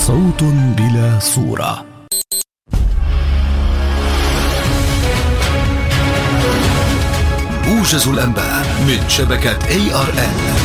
صوت بلا صورة. موجز الأنباء من شبكة ARN.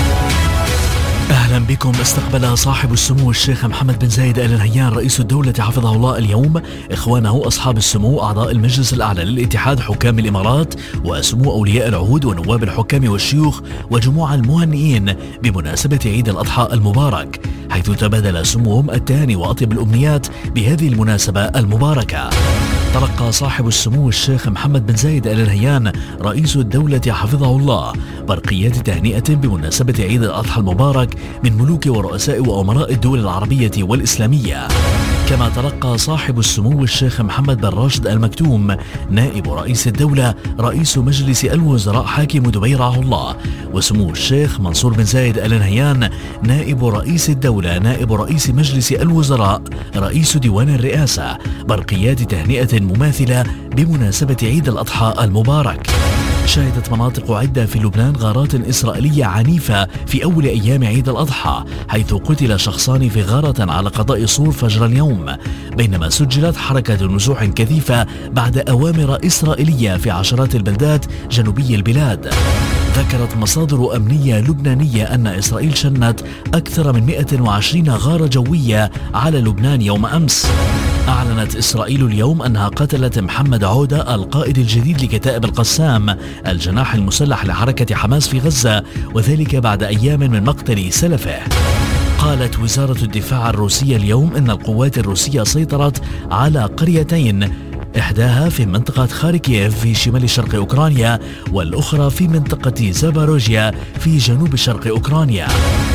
أهلا بكم. استقبل صاحب السمو الشيخ محمد بن زايد آل نهيان رئيس الدولة حفظه الله اليوم إخوانه أصحاب السمو أعضاء المجلس الأعلى للاتحاد حكام الإمارات وسمو أولياء العهود ونواب الحكام والشيوخ وجموع المهنئين بمناسبة عيد الأضحى المبارك، حيث تبادل سموهم التهاني وأطيب الأمنيات بهذه المناسبة المباركة. تلقى صاحب السمو الشيخ محمد بن زايد آل نهيان رئيس الدولة حفظه الله برقيات تهنئة بمناسبة عيد الأضحى المبارك من ملوك ورؤساء وأمراء الدول العربية والإسلامية. كما تلقى صاحب السمو الشيخ محمد بن راشد آل مكتوم نائب رئيس الدولة رئيس مجلس الوزراء حاكم دبي رعاه الله، وسمو الشيخ منصور بن زايد آل نهيان نائب رئيس الدولة نائب رئيس مجلس الوزراء رئيس ديوان الرئاسة برقيات تهنئة مماثلة بمناسبة عيد الأضحى المبارك. شهدت مناطق عدة في لبنان غارات إسرائيلية عنيفة في أول أيام عيد الأضحى، حيث قتل شخصان في غارة على قضاء صور فجر اليوم، بينما سجلت حركة نزوح كثيفة بعد أوامر إسرائيلية في عشرات البلدات جنوبي البلاد. ذكرت مصادر أمنية لبنانية أن إسرائيل شنت أكثر من 120 غارة جوية على لبنان يوم أمس. أعلنت إسرائيل اليوم أنها قتلت محمد عودة القائد الجديد لكتائب القسام الجناح المسلح لحركة حماس في غزة، وذلك بعد أيام من مقتل سلفه. قالت وزارة الدفاع الروسية اليوم إن القوات الروسية سيطرت على قريتين، إحداها في منطقة خاركييف في شمال شرق أوكرانيا، والأخرى في منطقة زاباروجيا في جنوب شرق أوكرانيا.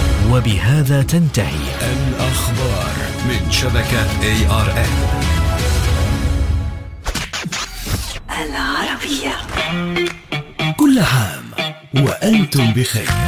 وبهذا تنتهي الأخبار من شبكة ARN العربية. كل عام وأنتم بخير.